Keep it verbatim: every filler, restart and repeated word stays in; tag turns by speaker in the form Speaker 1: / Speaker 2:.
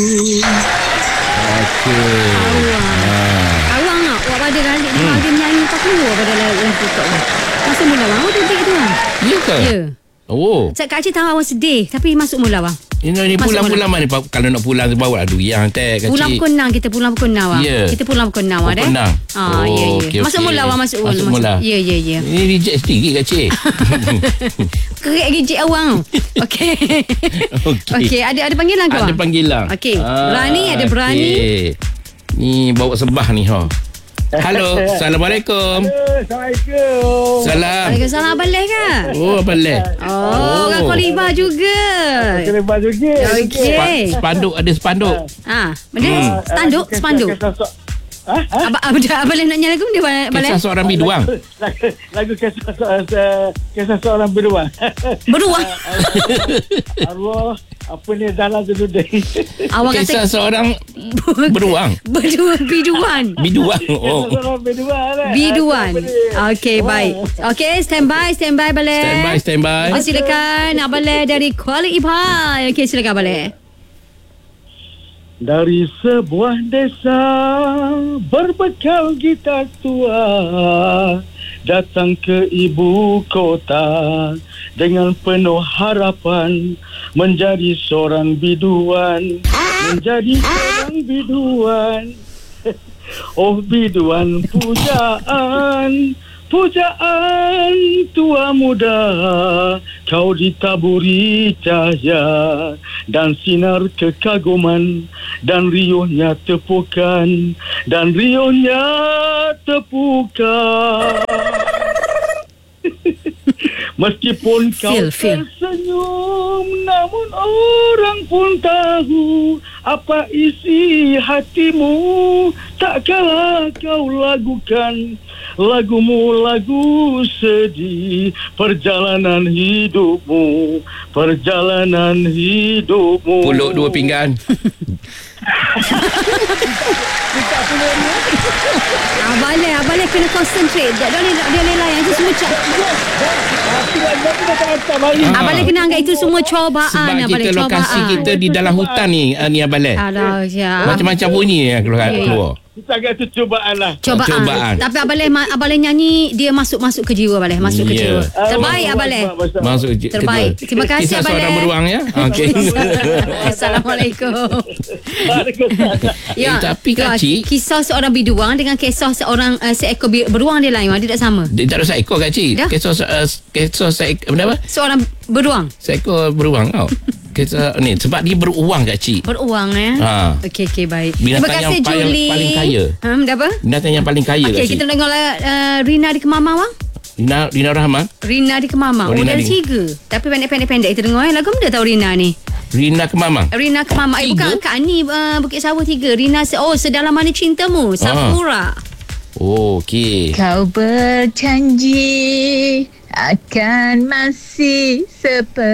Speaker 1: Okey.
Speaker 2: Awang. Awang tak? Awak pada galik hmm. dia menyanyi tak keluar pada lagu tu. Masuk mula bang. Awak cantik tu bang.
Speaker 1: Ya ke?
Speaker 2: Ya.
Speaker 1: Oh.
Speaker 2: Cak Kak Cik tahu awak sedih. Tapi masuk mula bang.
Speaker 1: Ini, ini pulang-pulang mana? Kalau nak pulang tu bawa aduh yang teh kecil.
Speaker 2: Pulang pukul enam kita pulang pukul enam bang.
Speaker 1: Yeah.
Speaker 2: Kita pulang pukul enam
Speaker 1: Pukul
Speaker 2: ada.
Speaker 1: enam.
Speaker 2: Ah, ya ya.
Speaker 1: Okay,
Speaker 2: masuk
Speaker 1: okay.
Speaker 2: mula bang masuk,
Speaker 1: masuk
Speaker 2: mula.
Speaker 1: mula.
Speaker 2: Ya ya ya.
Speaker 1: Ini reject sedikit kecil.
Speaker 2: Kerek reject awang. Okey.
Speaker 1: Okey.
Speaker 2: Okey, ada ada panggilan ke bang?
Speaker 1: Ada panggilan.
Speaker 2: Okey. Berani ada berani.
Speaker 1: Okay. Ni bawa sebah ni ha. Halo, Assalamualaikum.
Speaker 3: Assalamualaikum.
Speaker 1: Salam.
Speaker 2: Waalaikumsalam Abang ke?
Speaker 1: Oh, boleh.
Speaker 2: Oh, orang Kolibah juga.
Speaker 3: Kolibah juga.
Speaker 2: Okey.
Speaker 1: Spa- spanduk ada spanduk.
Speaker 2: Ha, benda spanduk, spanduk.
Speaker 3: Ha? Ha?
Speaker 2: Abang abang boleh nak nyanyi lagu dia boleh?
Speaker 1: Kisah seorang biduang.
Speaker 3: Lagu, lagu kisah seorang kisah seorang biduang.
Speaker 2: Beruang.
Speaker 3: Arwah apa ni dalam tu duduk.
Speaker 2: Awak kata
Speaker 1: Kisah seorang beruang.
Speaker 2: Berdua biduan.
Speaker 1: Biduang.
Speaker 3: Kisah
Speaker 1: Oh.
Speaker 3: seorang biduang.
Speaker 2: Biduan. Okey, baik. Okey, stand by, stand by boleh.
Speaker 1: Stand by, stand by.
Speaker 2: Oh, silakan Abang Le dari Kuala Ibhai. Okey, silakan Abang Le.
Speaker 3: Dari sebuah desa berbekal gitar tua datang ke ibu kota dengan penuh harapan menjadi seorang biduan, menjadi seorang biduan. Oh biduan pujaan, pujaan tua muda, kau ditaburi cahaya dan sinar kekaguman dan riuhnya tepukan dan riuhnya tepukan. Meskipun kau
Speaker 2: Feel, feel.
Speaker 3: tersenyum, namun orang pun tahu apa isi hatimu. Tak kala kau lagukan lagumu lagu sedih, perjalanan hidupmu, perjalanan hidupmu.
Speaker 1: Puluk dua pinggan.
Speaker 2: Abang Le, Abang Le kena concentrate. Dia dia dia dia layan itu semua cak. Abang Le kena anggap itu semua cobaan.
Speaker 1: Sebab
Speaker 2: Abang Le,
Speaker 1: kita lokasi
Speaker 2: cobaan.
Speaker 1: kita di dalam hutan ni, uh, ni Abang Le.
Speaker 2: Alah, ya.
Speaker 1: Macam-macam bunyi yang keluar.
Speaker 2: Ya, ya.
Speaker 1: keluar.
Speaker 3: Kita agak tu cobaan lah.
Speaker 2: Cobaan.
Speaker 1: Cobaan.
Speaker 2: Tapi Abang Le, Abang Le nyanyi dia masuk-masuk ke jiwa Abang Le, masuk ke
Speaker 1: Ya.
Speaker 2: jiwa. Terbaik Abang Le.
Speaker 1: Masuk je.
Speaker 2: Terbaik. Terima kasih
Speaker 1: Kisah
Speaker 2: Abang Le.
Speaker 1: seorang beruang ya. Okey.
Speaker 2: Assalamualaikum.
Speaker 1: Eh, tapi Kak Cik,
Speaker 2: kisah seorang biduang dengan kisah seorang uh, seekor bi- beruang dia lain. Dia tak sama.
Speaker 1: dia tak ada seekor Kak Cik.
Speaker 2: Ya?
Speaker 1: Kisah se- uh, kisah seekor apa?
Speaker 2: Seorang beruang.
Speaker 1: Seekor beruang tau. Kisah ni sebab dia beruang Kak Cik.
Speaker 2: Beruang eh.
Speaker 1: Ha.
Speaker 2: Okey okey baik.
Speaker 1: Binatang
Speaker 2: Terima kasih
Speaker 1: yang paling-
Speaker 2: Julie.
Speaker 1: paling kaya.
Speaker 2: Hmm, dah apa?
Speaker 1: Binatang yang paling kaya
Speaker 2: Okey,
Speaker 1: Kak Cik.
Speaker 2: kita dengar uh, Rina di Kemamang bang.
Speaker 1: Rina, Rina Rahman.
Speaker 2: Rina di Kemamang.
Speaker 1: Oh,
Speaker 2: Oh,
Speaker 1: Rina
Speaker 2: dari
Speaker 1: di-
Speaker 2: tiga. Tapi pendek-pendek-pendek kita dengar eh. Lagu muda tahu Rina ni.
Speaker 1: Rina Kemamang.
Speaker 2: Rina Kemamang. Eh,
Speaker 1: Tiga?
Speaker 2: bukan Kak Ani uh, Bukit Sawah tiga. Rina se- oh Sedalam Mana Cintamu. Safura.
Speaker 1: Oh, okey.
Speaker 4: Kau berjanji akan masih seperti